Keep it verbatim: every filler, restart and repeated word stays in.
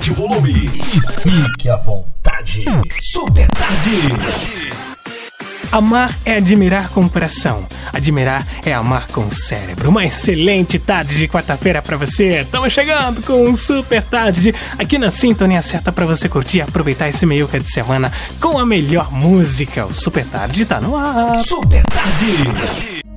aumente o volume e fique à vontade. Super Tarde. Amar é admirar com o coração. Admirar é amar com o cérebro. Uma excelente tarde de quarta-feira pra você. Estamos chegando com um Super Tarde aqui na sintonia certa pra você curtir e aproveitar esse meiuca de semana com a melhor música. O Super Tarde tá no ar. Super Tarde.